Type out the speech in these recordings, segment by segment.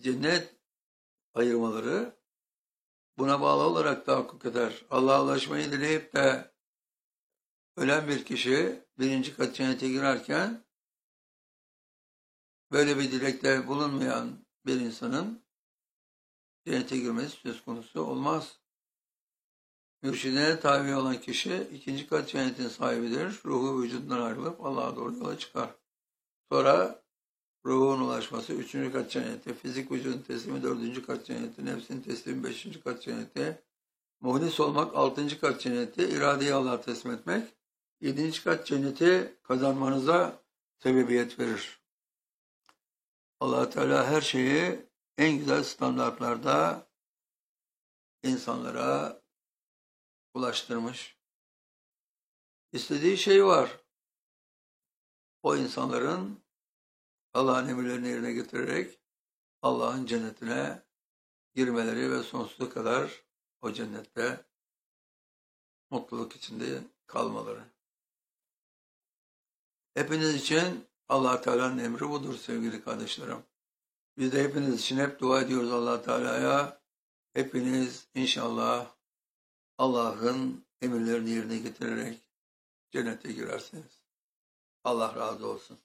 cennet ayırmaları buna bağlı olarak tahakkuk eder. Allah'a ulaşmayı dileyip de ölen bir kişi birinci kat cennete girerken böyle bir dilekte bulunmayan bir insanın cennete girmesi söz konusu olmaz. Mürşidine tabi olan kişi ikinci kat cennetin sahibidir. Ruhu vücudundan ayrılıp Allah'a doğru yola çıkar. Sonra ruhun ulaşması üçüncü kat cenneti, fizik vücudun teslimi dördüncü kat cenneti, nefsin teslimi beşinci kat cenneti, muhlis olmak altıncı kat cenneti, iradeyi Allah'a teslim etmek, yedinci kat cenneti kazanmanıza sebebiyet verir. Allah Teala her şeyi en güzel standartlarda insanlara ulaştırmış. İstediği şey var. O insanların Allah'ın emirlerini yerine getirerek Allah'ın cennetine girmeleri ve sonsuza kadar o cennette mutluluk içinde kalmaları. Hepiniz için Allah Teala'nın emri budur sevgili kardeşlerim. Biz de hepiniz için hep dua ediyoruz Allah Teala'ya. Hepiniz inşallah Allah'ın emirlerini yerine getirerek cennete girersiniz. Allah razı olsun.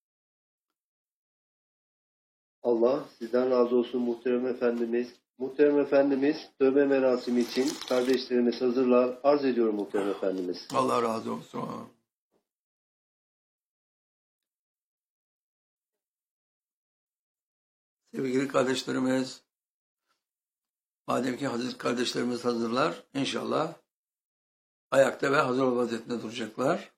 Allah sizden razı olsun muhterem efendimiz. Muhterem efendimiz tövbe merasimi için kardeşlerimiz hazırlar. Arz ediyorum muhterem efendimiz. Allah razı olsun. Sevgili kardeşlerimiz, madem ki hazır kardeşlerimiz hazırlar, inşallah ayakta ve hazır vaziyetinde duracaklar.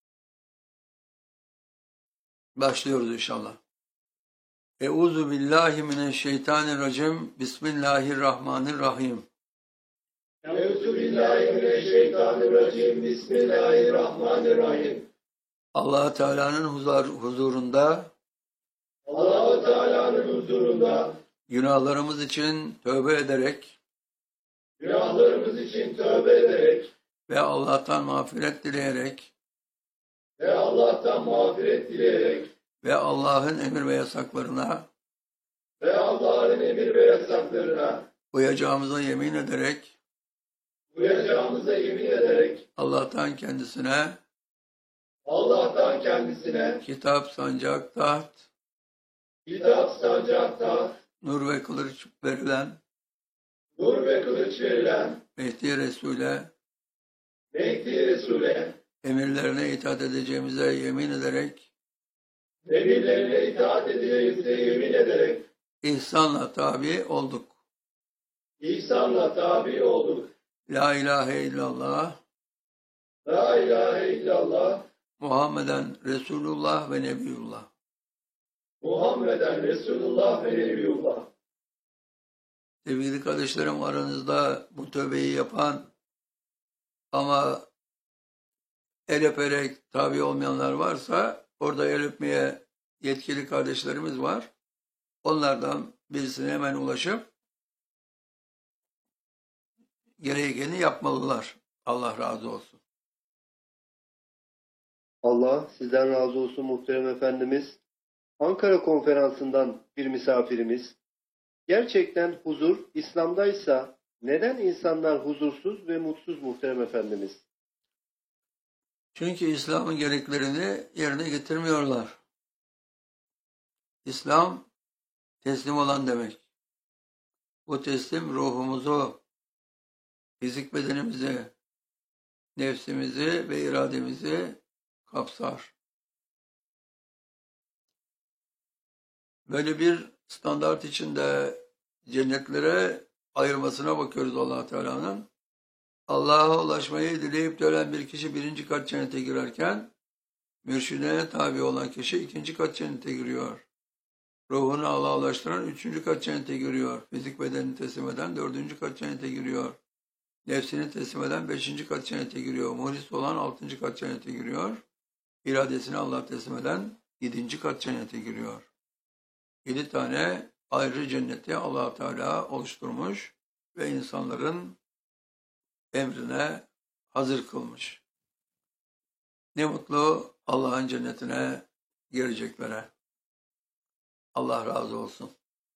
Başlıyoruz inşallah. Euzu billahi mineşşeytanirracim. Bismillahirrahmanirrahim. Euzu billahi mineşşeytanirracim. Bismillahirrahmanirrahim. Allah Teala'nın huzurunda Allah Teala'nın huzurunda günahlarımız için tövbe ederek günahlarımız için tövbe ederek ve Allah'tan mağfiret dileyerek ve Allah'tan mağfiret dileyerek ve Allah'ın emir ve yasaklarına ve Allah'ın emir ve yasaklarına uyacağımıza yemin ederek uyacağımıza yemin ederek Allah'tan kendisine kitap, sancak, taht, kitap, sancak, taht, nur ve kılıç verilen Mehdi Resul'e emirlerine itaat edeceğimize yemin ederek ihsanla tabi olduk. La ilahe illallah Muhammeden Resulullah ve Nebiyullah. Sevgili kardeşlerim, aranızda bu tövbeyi yapan ama el öperek tabi olmayanlar varsa orada el öpmeye yetkili kardeşlerimiz var. Onlardan birisine hemen ulaşıp gerekeni yapmalılar. Allah razı olsun. Allah sizden razı olsun muhterem efendimiz. Ankara konferansından bir misafirimiz. Gerçekten huzur İslam'daysa neden insanlar huzursuz ve mutsuz muhterem efendimiz? Çünkü İslam'ın gereklerini yerine getirmiyorlar. İslam teslim olan demek. Bu teslim ruhumuzu, fizik bedenimizi, nefsimizi ve irademizi kapsar. Böyle bir standart içinde cennetlere ayırmasına bakıyoruz Allah Teala'nın. Allah'a ulaşmayı dileyip de ölen bir kişi birinci kat cennete girerken, mürşidine tabi olan kişi ikinci kat cennete giriyor. Ruhunu Allah'a ulaştıran üçüncü kat cennete giriyor. Fizik bedenini teslim eden dördüncü kat cennete giriyor. Nefsini teslim eden beşinci kat cennete giriyor. Muhlis olan altıncı kat cennete giriyor. İradesini Allah'a teslim eden yedinci kat cennete giriyor. 7 tane ayrı cenneti Allah Teala oluşturmuş ve insanların emrine hazır kılmış. Ne mutlu Allah'ın cennetine gireceklere. Allah razı olsun.